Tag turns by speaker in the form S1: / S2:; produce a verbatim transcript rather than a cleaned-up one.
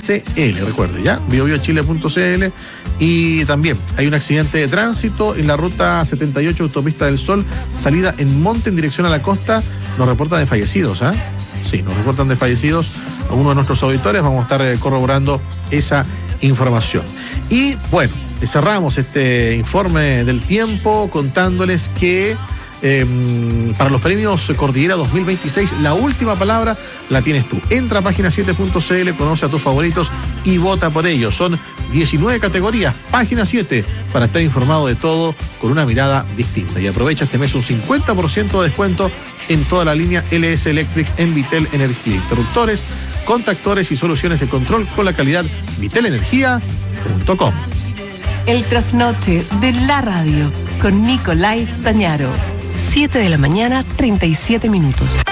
S1: C L, recuerde, ¿ya? biobiochile punto c l. Y también hay un accidente de tránsito en la ruta setenta y ocho, Autopista del Sol, salida en Monte en dirección a la costa. Nos reportan de fallecidos, ¿ah? ¿eh? Sí, nos reportan de fallecidos algunos de nuestros auditores. Vamos a estar eh, corroborando esa información. Y bueno, cerramos este informe del tiempo contándoles que Eh, para los premios Cordillera dos mil veintiséis, la última palabra la tienes tú. Entra a página siete punto c l, conoce a tus favoritos y vota por ellos. Son diecinueve categorías, página siete, para estar informado de todo con una mirada distinta. Y aprovecha este mes un cincuenta por ciento de descuento en toda la línea L S Electric en Vitel Energía. Interruptores, contactores y soluciones de control con la calidad vitel energía punto com.
S2: El trasnoche de la radio con Nicolás Dañaro. siete de la mañana, treinta y siete minutos.